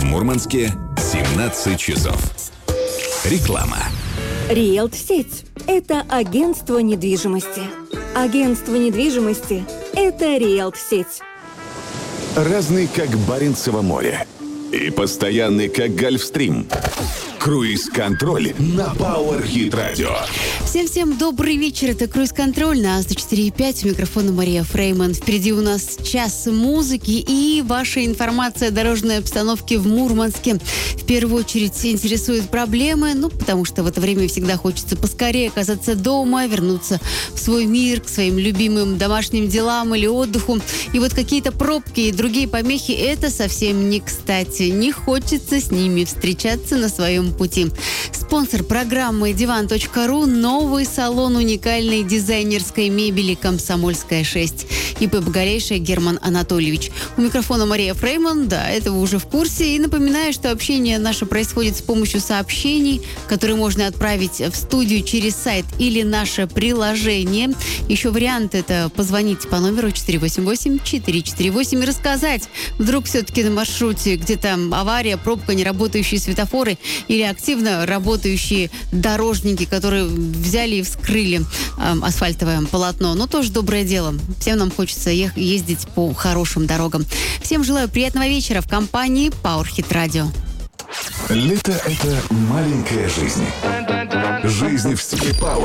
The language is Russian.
Мурманске 17 часов. Реклама. Риэлт-сеть – это агентство недвижимости. Агентство недвижимости – это Риэлт-сеть. Разный, как Баренцево море. И постоянный, как Гольфстрим. Круиз-контроль на Power Hit Radio. Всем добрый вечер. Это Круиз-контроль на 104.5. У микрофона Мария Фрейман. Впереди у нас час музыки и ваша информация о дорожной обстановке в Мурманске. В первую очередь интересуют проблемы, потому что в это время всегда хочется поскорее оказаться дома, вернуться в свой мир, к своим любимым домашним делам или отдыху. И вот какие-то пробки и другие помехи – это совсем не кстати. Не хочется с ними встречаться на своем пути. Спонсор программы Divan.ru – новый салон уникальной дизайнерской мебели «Комсомольская 6». ИП Боголейший Герман Анатольевич. У микрофона Мария Фрейман. Да, это вы уже в курсе. И напоминаю, что общение наше происходит с помощью сообщений, которые можно отправить в студию через сайт или наше приложение. Еще вариант – это позвонить по номеру 488-448 и рассказать. Вдруг все-таки на маршруте где-то авария, пробка, неработающие светофоры или активно работающие дорожники, которые взяли и вскрыли асфальтовое полотно. Но тоже доброе дело. Всем нам хочется ездить по хорошим дорогам. Всем желаю приятного вечера в компании Power Hit Radio. Лето – это маленькая жизнь. Жизнь в стиле Power